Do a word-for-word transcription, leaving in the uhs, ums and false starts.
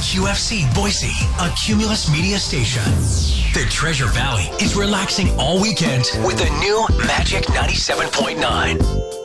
Q F C Boise, a Cumulus Media station. The Treasure Valley is relaxing all weekend with the new Magic ninety-seven point nine.